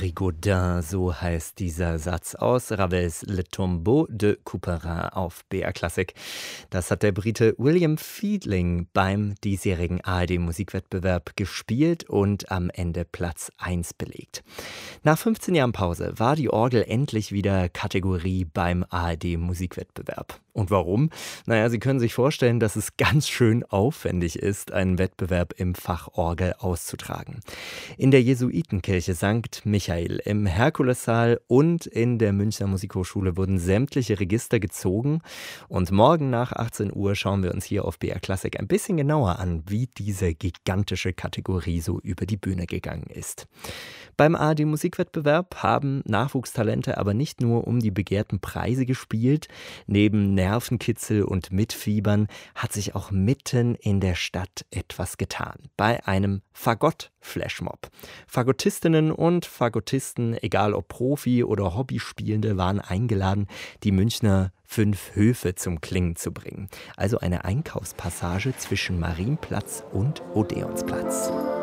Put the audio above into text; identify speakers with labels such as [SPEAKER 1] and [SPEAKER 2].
[SPEAKER 1] Rigaudin, so heißt dieser Satz aus Ravels Le Tombeau de Couperin auf BR Classic. Das hat der Brite William Fielding beim diesjährigen ARD-Musikwettbewerb gespielt und am Ende Platz 1 belegt. Nach 15 Jahren Pause war die Orgel endlich wieder Kategorie beim ARD-Musikwettbewerb. Und warum? Naja, Sie können sich vorstellen, dass es ganz schön aufwendig ist, einen Wettbewerb im Fach Orgel auszutragen. In der Jesuitenkirche St. Michael, im Herkulessaal und in der Münchner Musikhochschule wurden sämtliche Register gezogen. Und morgen nach 18 Uhr schauen wir uns hier auf BR Classic ein bisschen genauer an, wie diese gigantische Kategorie so über die Bühne gegangen ist. Beim ARD-Musikwettbewerb haben Nachwuchstalente aber nicht nur um die begehrten Preise gespielt. Neben Nervenkitzel und Mitfiebern hat sich auch mitten in der Stadt etwas getan. Bei einem Fagott-Flashmob. Fagottistinnen und Fagottisten, egal ob Profi- oder Hobbyspielende, waren eingeladen, die Münchner 5 Höfe zum Klingen zu bringen. Also eine Einkaufspassage zwischen Marienplatz und Odeonsplatz.